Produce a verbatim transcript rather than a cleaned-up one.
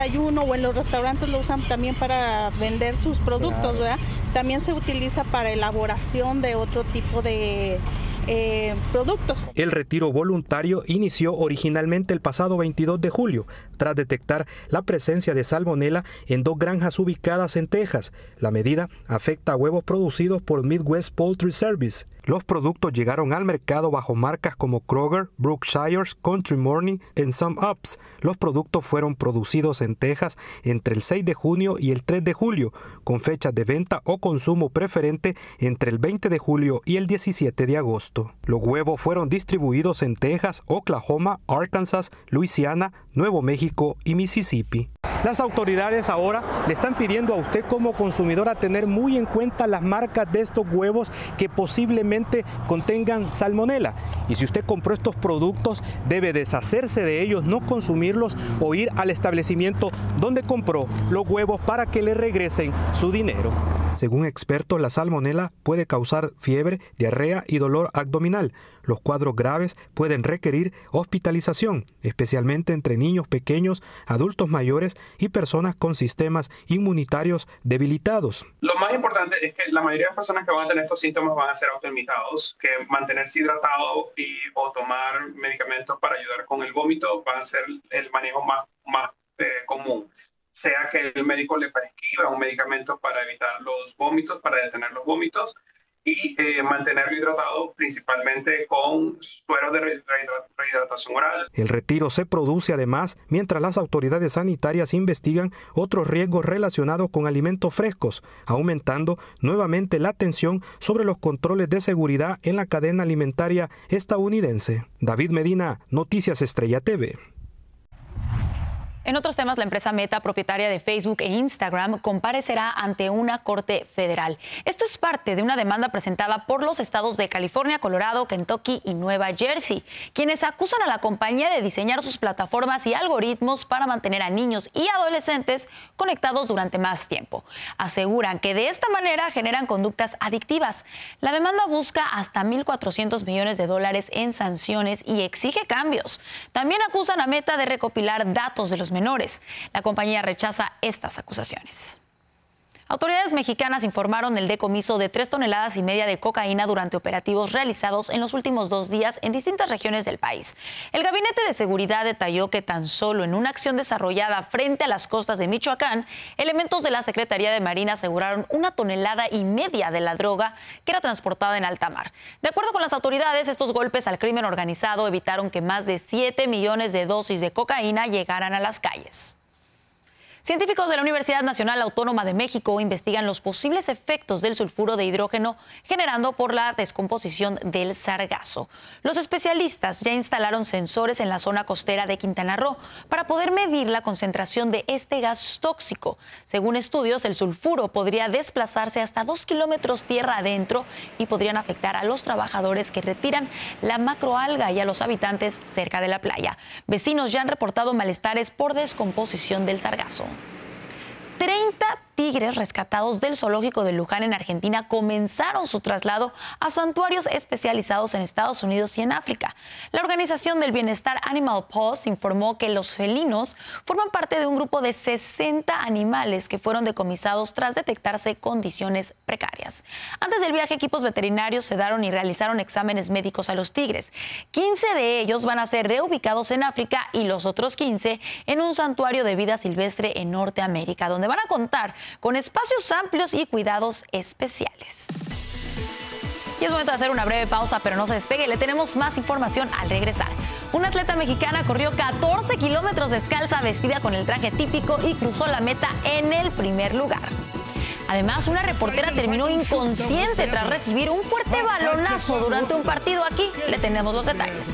Ayuno o en los restaurantes lo usan también para vender sus productos, ¿verdad? También se utiliza para elaboración de otro tipo de eh, productos. El retiro voluntario inició originalmente el pasado veintidós de julio, tras detectar la presencia de salmonela en dos granjas ubicadas en Texas. La medida afecta a huevos producidos por Midwest Poultry Service. Los productos llegaron al mercado bajo marcas como Kroger, Brookshire, Country Morning y Some Ups. Los productos fueron producidos en Texas entre el seis de junio y el tres de julio, con fechas de venta o consumo preferente entre el veinte de julio y el diecisiete de agosto. Los huevos fueron distribuidos en Texas, Oklahoma, Arkansas, Luisiana, Nuevo México y Mississippi. Las autoridades ahora le están pidiendo a usted como consumidor a tener muy en cuenta las marcas de estos huevos que posiblemente contengan salmonela. Y si usted compró estos productos, debe deshacerse de ellos, no consumirlos o ir al establecimiento donde compró los huevos para que le regresen su dinero. Según expertos, la salmonela puede causar fiebre, diarrea y dolor abdominal. Los cuadros graves pueden requerir hospitalización, especialmente entre niños pequeños, adultos mayores y personas con sistemas inmunitarios debilitados. Lo más importante es que la mayoría de las personas que van a tener estos síntomas van a ser autolimitados, que mantenerse hidratado y o tomar medicamentos para ayudar con el vómito van a ser el manejo más, más eh, común. Sea que el médico le prescriba un medicamento para evitar los vómitos, para detener los vómitos, y eh, mantenerlo hidratado principalmente con suero de rehidratación oral. El retiro se produce además mientras las autoridades sanitarias investigan otros riesgos relacionados con alimentos frescos, aumentando nuevamente la atención sobre los controles de seguridad en la cadena alimentaria estadounidense. David Medina, Noticias Estrella T V. En otros temas, la empresa Meta, propietaria de Facebook e Instagram, comparecerá ante una corte federal. Esto es parte de una demanda presentada por los estados de California, Colorado, Kentucky y Nueva Jersey, quienes acusan a la compañía de diseñar sus plataformas y algoritmos para mantener a niños y adolescentes conectados durante más tiempo. Aseguran que de esta manera generan conductas adictivas. La demanda busca hasta mil cuatrocientos millones de dólares en sanciones y exige cambios. También acusan a Meta de recopilar datos de los menores. La compañía rechaza estas acusaciones. Autoridades mexicanas informaron el decomiso de tres toneladas y media de cocaína durante operativos realizados en los últimos dos días en distintas regiones del país. El Gabinete de Seguridad detalló que tan solo en una acción desarrollada frente a las costas de Michoacán, elementos de la Secretaría de Marina aseguraron una tonelada y media de la droga que era transportada en alta mar. De acuerdo con las autoridades, estos golpes al crimen organizado evitaron que más de siete millones de dosis de cocaína llegaran a las calles. Científicos de la Universidad Nacional Autónoma de México investigan los posibles efectos del sulfuro de hidrógeno generando por la descomposición del sargazo. Los especialistas ya instalaron sensores en la zona costera de Quintana Roo para poder medir la concentración de este gas tóxico. Según estudios, el sulfuro podría desplazarse hasta dos kilómetros tierra adentro y podrían afectar a los trabajadores que retiran la macroalga y a los habitantes cerca de la playa. Vecinos ya han reportado malestares por descomposición del sargazo. treinta tigres rescatados del zoológico de Luján en Argentina comenzaron su traslado a santuarios especializados en Estados Unidos y en África. La Organización del Bienestar Animal Paws informó que los felinos forman parte de un grupo de sesenta animales que fueron decomisados tras detectarse condiciones precarias. Antes del viaje, equipos veterinarios sedaron y realizaron exámenes médicos a los tigres. quince de ellos van a ser reubicados en África y los otros quince en un santuario de vida silvestre en Norteamérica, donde van a contar con espacios amplios y cuidados especiales. Y es momento de hacer una breve pausa, pero no se despegue, le tenemos más información al regresar. Una atleta mexicana corrió catorce kilómetros descalza vestida con el traje típico y cruzó la meta en el primer lugar. Además, una reportera terminó inconsciente tras recibir un fuerte balonazo durante un partido. Aquí le tenemos los detalles.